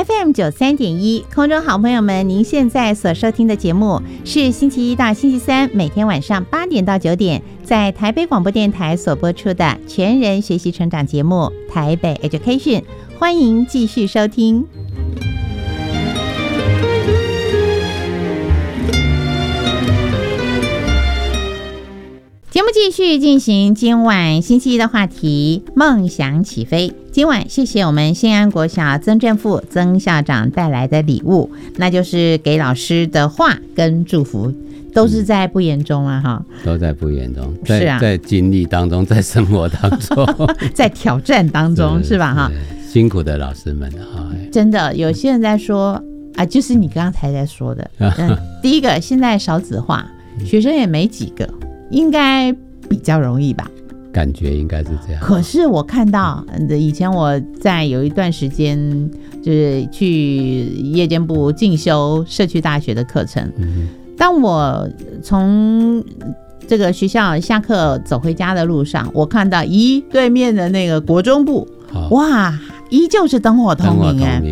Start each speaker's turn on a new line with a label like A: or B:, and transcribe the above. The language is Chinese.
A: FM93.1，空中好朋友们，您现在所收听的节目是星期一到星期三每天晚上8点到9点，在台北广播电台所播出的全人学习成长节目《台北 Education》，欢迎继续收听。节目继续进行，今晚星期一的话题梦想起飞。今晚谢谢我们新安国小曾正富曾校长带来的礼物，那就是给老师的话跟祝福，都是在不言中啊，哈，
B: 都在不言中，在经历当中，在生活当中，
A: 在挑战当中，是吧？哈，
B: 辛苦的老师们啊，
A: 真的有些人在说啊，就是你刚才在说的，第一个现在少子化，学生也没几个。应该比较容易吧，
B: 感觉应该是这样。
A: 可是我看到以前我在有一段时间就是去夜间部进修社区大学的课程，当我从这个学校下课走回家的路上，我看到对面的那个国中部，哇，依旧是灯火通明